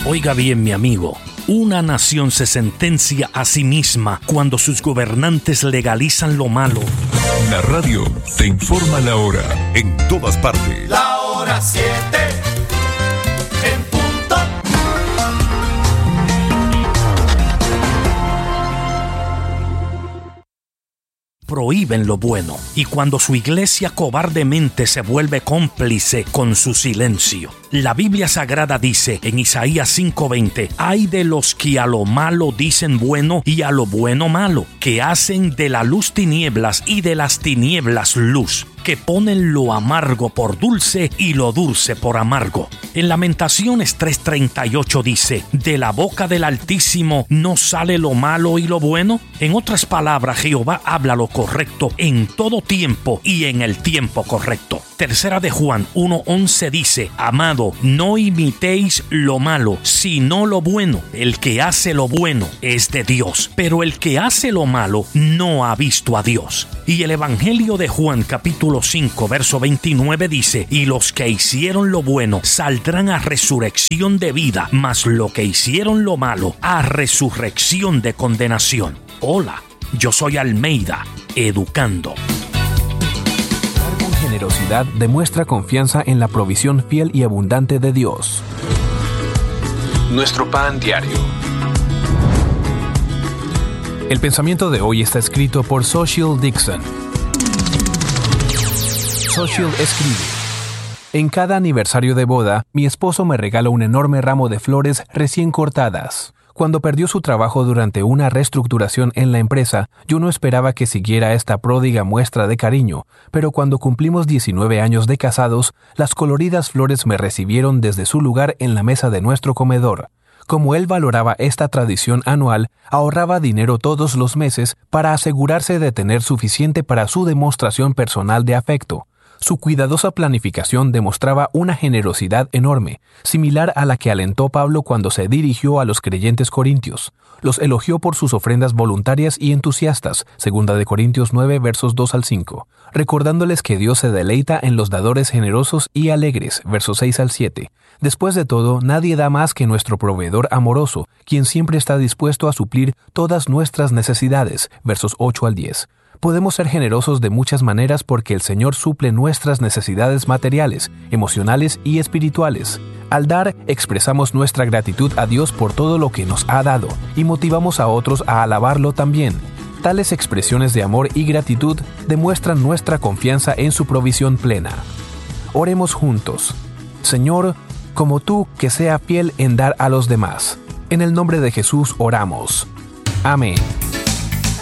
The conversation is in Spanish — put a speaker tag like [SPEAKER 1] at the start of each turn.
[SPEAKER 1] Oiga bien, mi amigo. Una nación se sentencia a sí misma cuando sus gobernantes legalizan lo malo.
[SPEAKER 2] La radio te informa la hora en todas partes.
[SPEAKER 3] La hora 7 en punto.
[SPEAKER 1] Prohíben lo bueno, y cuando su iglesia cobardemente se vuelve cómplice con su silencio. La Biblia Sagrada dice en Isaías 5:20: «Ay de los que a lo malo dicen bueno y a lo bueno malo, que hacen de la luz tinieblas y de las tinieblas luz, que ponen lo amargo por dulce y lo dulce por amargo». En Lamentaciones 3:38 dice: «De la boca del Altísimo no sale lo malo y lo bueno». En otras palabras, Jehová habla lo correcto en todo tiempo y en el tiempo correcto. Tercera de Juan 1:11 dice: «Amado, no imitéis lo malo, sino lo bueno. El que hace lo bueno es de Dios, pero el que hace lo malo no ha visto a Dios». Y el Evangelio de Juan capítulo 5 verso 29 dice: «Y los que hicieron lo bueno saldrán a resurrección de vida, mas lo que hicieron lo malo a resurrección de condenación». Hola, yo soy Almeida, educando.
[SPEAKER 4] Con generosidad demuestra confianza en la provisión fiel y abundante de Dios. Nuestro pan diario. El pensamiento de hoy está escrito por Xochitl Dixon. Xochitl escribe: «En cada aniversario de boda, mi esposo me regala un enorme ramo de flores recién cortadas. Cuando perdió su trabajo durante una reestructuración en la empresa, yo no esperaba que siguiera esta pródiga muestra de cariño, pero cuando cumplimos 19 años de casados, las coloridas flores me recibieron desde su lugar en la mesa de nuestro comedor. Como él valoraba esta tradición anual, ahorraba dinero todos los meses para asegurarse de tener suficiente para su demostración personal de afecto. Su cuidadosa planificación demostraba una generosidad enorme, similar a la que alentó Pablo cuando se dirigió a los creyentes corintios. Los elogió por sus ofrendas voluntarias y entusiastas, 2 Corintios 9, versos 2 al 5, recordándoles que Dios se deleita en los dadores generosos y alegres, versos 6 al 7. Después de todo, nadie da más que nuestro proveedor amoroso, quien siempre está dispuesto a suplir todas nuestras necesidades, versos 8 al 10. Podemos ser generosos de muchas maneras porque el Señor suple nuestras necesidades materiales, emocionales y espirituales. Al dar, expresamos nuestra gratitud a Dios por todo lo que nos ha dado y motivamos a otros a alabarlo también. Tales expresiones de amor y gratitud demuestran nuestra confianza en su provisión plena. Oremos juntos. Señor, como tú, que sea fiel en dar a los demás. En el nombre de Jesús oramos. Amén.